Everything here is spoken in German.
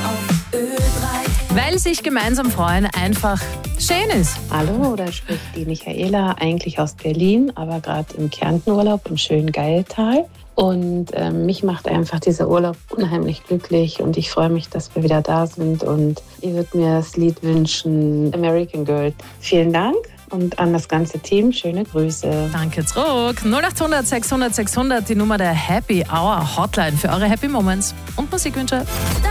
Weil sich gemeinsam freuen einfach schön ist. Hallo, da spricht die Michaela, eigentlich aus Berlin, aber gerade im Kärntenurlaub im schönen Geiltal. Und mich macht einfach dieser Urlaub unheimlich glücklich und ich freue mich, dass wir wieder da sind. Und ich würde mir das Lied wünschen, American Girl. Vielen Dank und an das ganze Team schöne Grüße. Danke zurück. 0800 600 600, die Nummer der Happy Hour Hotline für eure Happy Moments und Musikwünsche.